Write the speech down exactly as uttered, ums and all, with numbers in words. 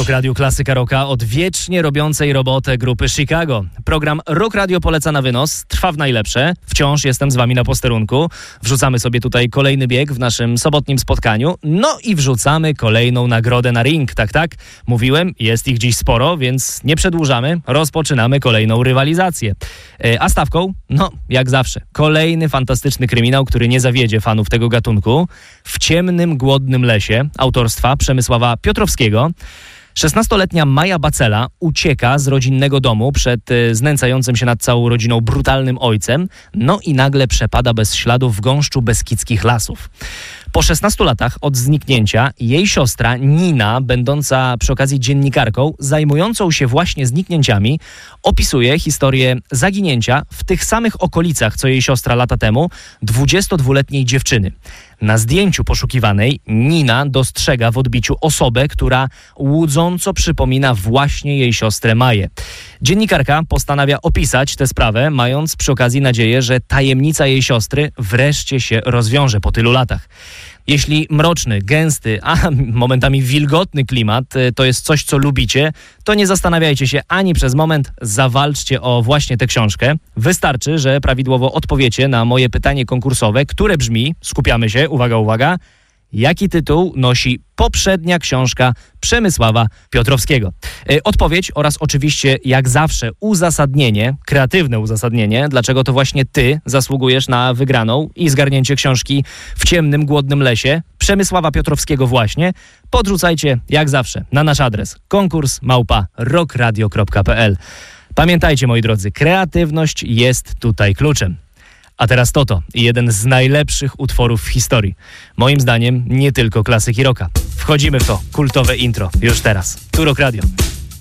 Rock Radio Klasyka Rocka, odwiecznie robiącej robotę grupy Chicago. Program Rock Radio poleca na wynos, trwa w najlepsze. Wciąż jestem z wami na posterunku. Wrzucamy sobie tutaj kolejny bieg w naszym sobotnim spotkaniu. No i wrzucamy kolejną nagrodę na ring. Tak, tak, mówiłem, jest ich dziś sporo, więc nie przedłużamy. Rozpoczynamy kolejną rywalizację. A stawką? No, jak zawsze. Kolejny fantastyczny kryminał, który nie zawiedzie fanów tego gatunku. W ciemnym, głodnym lesie autorstwa Przemysława Piotrowskiego. szesnastoletnia Maja Bacela ucieka z rodzinnego domu przed y, znęcającym się nad całą rodziną brutalnym ojcem, no i nagle przepada bez śladów w gąszczu beskidzkich lasów. Po szesnastu latach od zniknięcia jej siostra Nina, będąca przy okazji dziennikarką zajmującą się właśnie zniknięciami, opisuje historię zaginięcia w tych samych okolicach, co jej siostra lata temu, dwudziestodwuletniej dziewczyny. Na zdjęciu poszukiwanej Nina dostrzega w odbiciu osobę, która łudząco przypomina właśnie jej siostrę Maję. Dziennikarka postanawia opisać tę sprawę, mając przy okazji nadzieję, że tajemnica jej siostry wreszcie się rozwiąże po tylu latach. Jeśli mroczny, gęsty, a momentami wilgotny klimat to jest coś, co lubicie, to nie zastanawiajcie się ani przez moment, zawalczcie o właśnie tę książkę. Wystarczy, że prawidłowo odpowiecie na moje pytanie konkursowe, które brzmi, skupiamy się, uwaga, uwaga, jaki tytuł nosi poprzednia książka Przemysława Piotrowskiego. Odpowiedź oraz oczywiście, jak zawsze, uzasadnienie, kreatywne uzasadnienie, dlaczego to właśnie ty zasługujesz na wygraną i zgarnięcie książki W ciemnym, głodnym lesie Przemysława Piotrowskiego właśnie, podrzucajcie, jak zawsze, na nasz adres konkurs małpa rockradio kropka p l. Pamiętajcie, moi drodzy, kreatywność jest tutaj kluczem. A teraz Toto, jeden z najlepszych utworów w historii. Moim zdaniem nie tylko klasyki rocka. Wchodzimy w to kultowe intro już teraz. Tu Rock Radio.